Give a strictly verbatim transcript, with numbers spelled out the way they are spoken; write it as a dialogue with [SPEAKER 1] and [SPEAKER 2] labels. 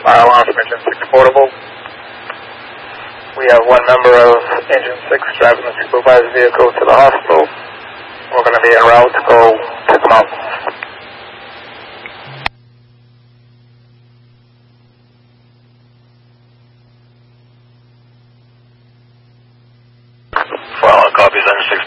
[SPEAKER 1] fire alarm from Engine six portable. We have one member of Engine six driving the supervised vehicle to the hospital. We're going to be en route to go pick them up. Well, copies Engine six